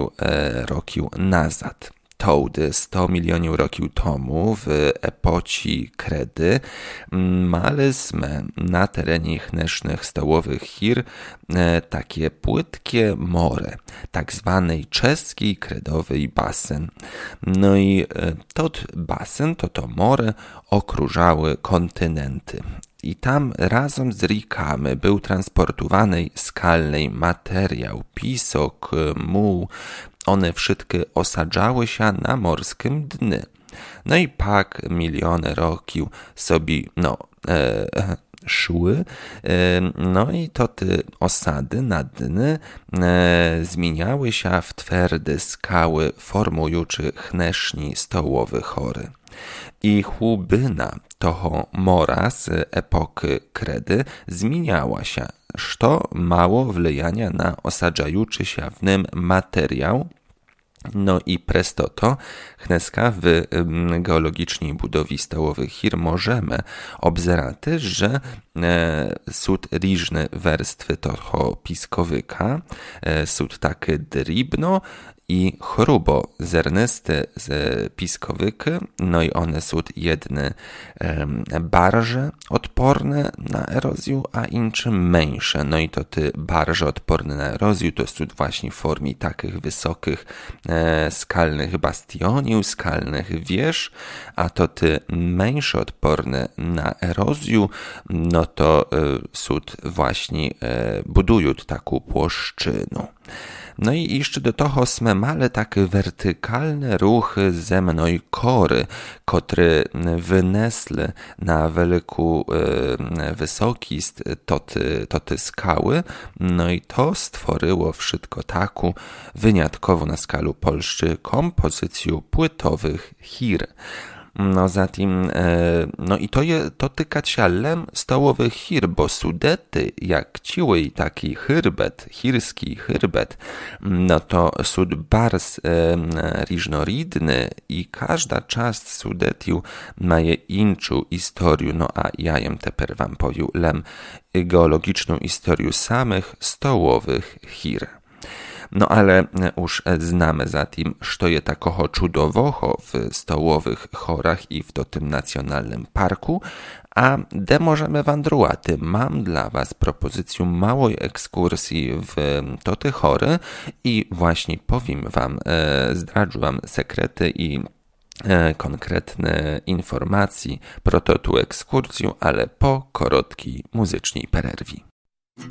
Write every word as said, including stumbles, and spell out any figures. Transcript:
milioniu e, rokiu nazad. Tołdy sto milioniów rokiu tomu w epoci kredy malezmy na terenie chnesznych stołowych hir e, takie płytkie more, tak zwanej czeskiej kredowej basen. No i e, tot basen, to to more okrużały kontynenty. I tam razem z rikami był transportowany skalny materiał, pisok, muł. One wszystkie osadzały się na morskim dnie. No i pak miliony rokił sobie no, e, szły, e, no i to te osady na dnie e, zmieniały się w twarde skały, formujące chneszni stołowy chory. I chłubyna toho mora z epoki kredy zmieniała się, co mało wlejania na osadzający się w nim materiał. No i presto to chneska w geologicznej budowie stołowych hir możemy obzerać, że e, są różne warstwy toho piskowyka, e, są takie dribno i chrubo zernysty z piskowyky, no i one są jedne um, barże odporne na erozję, a inne mniejsze. No i to te barże odporne na erozję to są właśnie w formie takich wysokich e, skalnych bastioniów, skalnych wież, a to te mniejsze odporne na erozję, no to e, są właśnie e, budują taką płaszczyznę. No i jeszcze do toho sme male takie wertykalne ruchy zemnej kory, które wynesły na wielku e, wysokist toty, toty skały, no i to stworzyło wszystko taką wyjątkową na skalu Polszczy kompozycję płytowych hir. No zatem, no i to je, to tykać się lem stołowych hir, bo sudety, jak ciły taki hyrbet, hirski hyrbet, no to sud bars e, różnorodny i każda część sudetiu ma je inczą historię, no a ja jem teper wam powiem lem geologiczną historię samych stołowych hir. No ale już znamy zatem, co je takoho czudowoho w stołowych chorach i w to tym nacjonalnym parku, a de możemy wandrować. Mam dla was propozycję małej ekskursji w to te chory i właśnie powiem wam, e, zdradzę wam sekrety i e, konkretne informacje pro to tu ekskursję, ale po krótkiej muzycznej przerwie.